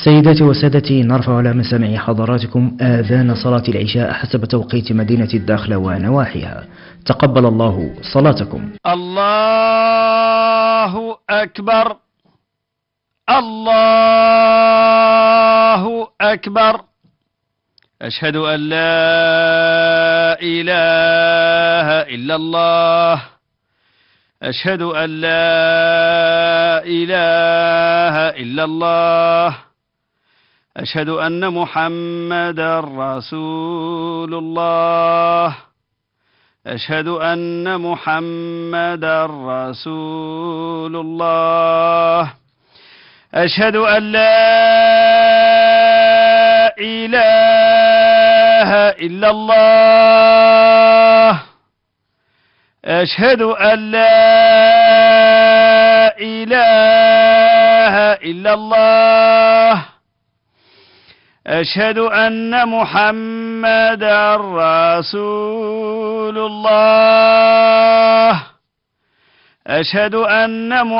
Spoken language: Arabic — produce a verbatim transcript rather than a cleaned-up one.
سيداتي وسادتي، نرفع على مسامع حضراتكم آذان صلاة العشاء حسب توقيت مدينة الداخلة ونواحيها. تقبل الله صلاتكم. الله أكبر، الله أكبر. أشهد أن لا إله إلا الله، أشهد أن لا إله إلا الله، أشهد أن محمدا رسول الله، أشهد أن محمدا رسول الله، أشهد أن لا إله إلا الله، أشهد أن لا إله إلا الله، أشهد أن محمدا رسول الله، أشهد أن